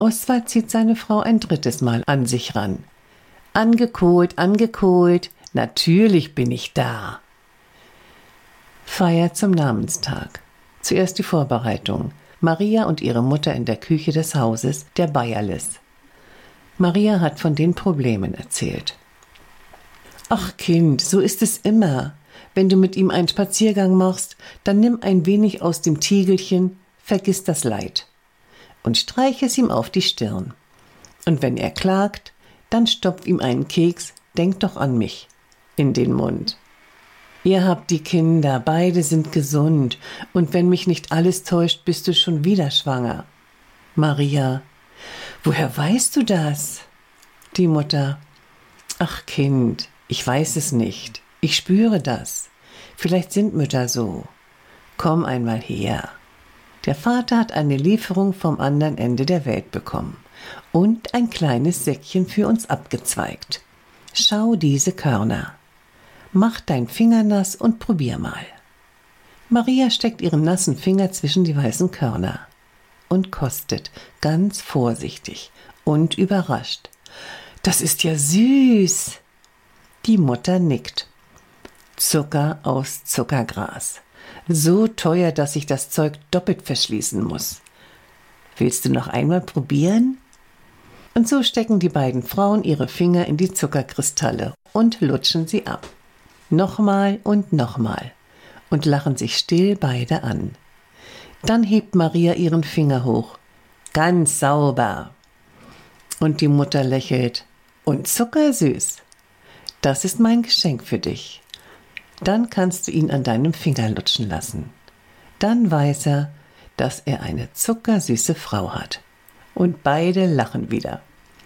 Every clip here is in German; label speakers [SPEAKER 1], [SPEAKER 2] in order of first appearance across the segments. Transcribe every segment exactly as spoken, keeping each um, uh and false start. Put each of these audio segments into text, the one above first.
[SPEAKER 1] Oswald zieht seine Frau ein drittes Mal an sich ran. Angekohlt, angekohlt, natürlich bin ich da. Feier zum Namenstag. Zuerst die Vorbereitung. Maria und ihre Mutter in der Küche des Hauses der Bayerles. Maria hat von den Problemen erzählt. Ach Kind, so ist es immer. Wenn du mit ihm einen Spaziergang machst, dann nimm ein wenig aus dem Tiegelchen, vergiss das Leid und streich es ihm auf die Stirn. Und wenn er klagt, dann stopf ihm einen Keks, denk doch an mich, in den Mund. Ihr habt die Kinder, beide sind gesund, und wenn mich nicht alles täuscht, bist du schon wieder schwanger. Maria: Woher weißt du das? Die Mutter: Ach Kind, ich weiß es nicht, ich spüre das. Vielleicht sind Mütter so. Komm einmal her. Der Vater hat eine Lieferung vom anderen Ende der Welt bekommen und ein kleines Säckchen für uns abgezweigt. Schau diese Körner. Mach dein Finger nass und probier mal. Maria steckt ihren nassen Finger zwischen die weißen Körner und kostet ganz vorsichtig und überrascht. Das ist ja süß. Die Mutter nickt. Zucker aus Zuckergras. So teuer, dass ich das Zeug doppelt verschließen muss. Willst du noch einmal probieren? Und so stecken die beiden Frauen ihre Finger in die Zuckerkristalle und lutschen sie ab. Nochmal und nochmal und lachen sich still beide an. Dann hebt Maria ihren Finger hoch. Ganz sauber. Und die Mutter lächelt. Und zuckersüß. Das ist mein Geschenk für dich. Dann kannst du ihn an deinem Finger lutschen lassen. Dann weiß er, dass er eine zuckersüße Frau hat. Und beide lachen wieder.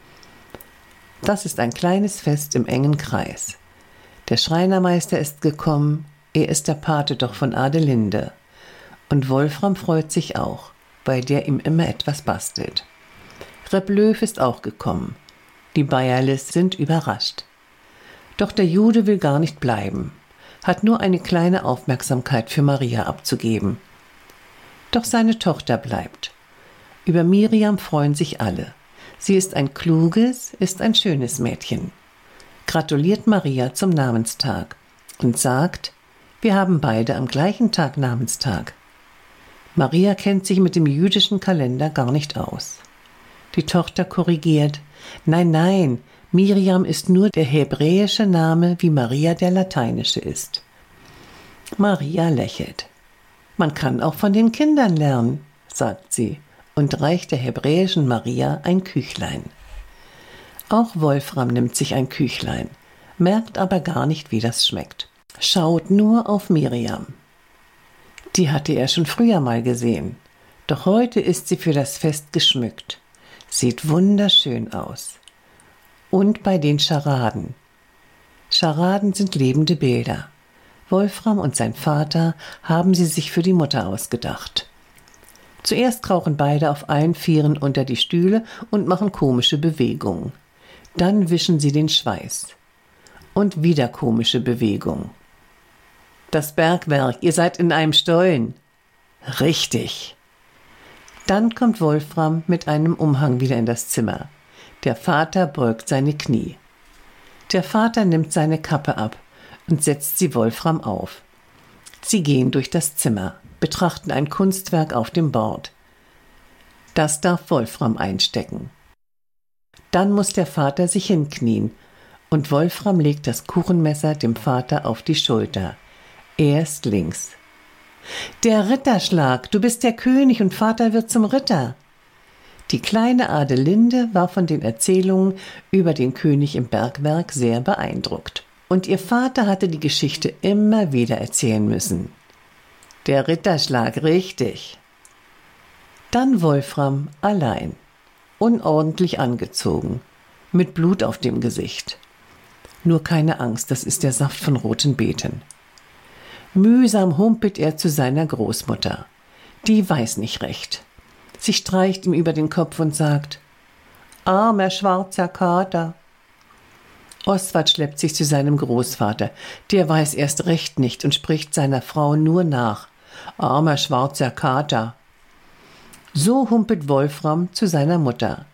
[SPEAKER 1] Das ist ein kleines Fest im engen Kreis. Der Schreinermeister ist gekommen, er ist der Pate doch von Adelinde. Und Wolfram freut sich auch, weil der ihm immer etwas bastelt. Reb Löw ist auch gekommen. Die Bayerles sind überrascht. Doch der Jude will gar nicht bleiben, hat nur eine kleine Aufmerksamkeit für Maria abzugeben. Doch seine Tochter bleibt. Über Miriam freuen sich alle. Sie ist ein kluges, ist ein schönes Mädchen. Gratuliert Maria zum Namenstag und sagt, wir haben beide am gleichen Tag Namenstag. Maria kennt sich mit dem jüdischen Kalender gar nicht aus. Die Tochter korrigiert, nein, nein, Miriam ist nur der hebräische Name, wie Maria der lateinische ist. Maria lächelt. Man kann auch von den Kindern lernen, sagt sie und reicht der hebräischen Maria ein Küchlein. Auch Wolfram nimmt sich ein Küchlein, merkt aber gar nicht, wie das schmeckt. Schaut nur auf Miriam. Die hatte er schon früher mal gesehen, doch heute ist sie für das Fest geschmückt. Sieht wunderschön aus. Und bei den Scharaden. Scharaden sind lebende Bilder. Wolfram und sein Vater haben sie sich für die Mutter ausgedacht. Zuerst krauchen beide auf allen Vieren unter die Stühle und machen komische Bewegungen. Dann wischen sie den Schweiß. Und wieder komische Bewegungen. Das Bergwerk, ihr seid in einem Stollen. Richtig. Dann kommt Wolfram mit einem Umhang wieder in das Zimmer. Der Vater beugt seine Knie. Der Vater nimmt seine Kappe ab und setzt sie Wolfram auf. Sie gehen durch das Zimmer, betrachten ein Kunstwerk auf dem Bord. Das darf Wolfram einstecken. Dann muss der Vater sich hinknien und Wolfram legt das Kuchenmesser dem Vater auf die Schulter. Erst links. Der Ritterschlag, du bist der König und Vater wird zum Ritter. Die kleine Adelinde war von den Erzählungen über den König im Bergwerk sehr beeindruckt. Und ihr Vater hatte die Geschichte immer wieder erzählen müssen. Der Ritterschlag, richtig. Dann Wolfram allein, unordentlich angezogen, mit Blut auf dem Gesicht. Nur keine Angst, das ist der Saft von roten Beeten. Mühsam humpelt er zu seiner Großmutter. Die weiß nicht recht. Sie streicht ihm über den Kopf und sagt, armer schwarzer Kater. Oswald schleppt sich zu seinem Großvater. Der weiß erst recht nicht und spricht seiner Frau nur nach. Armer schwarzer Kater. So humpelt Wolfram zu seiner Mutter.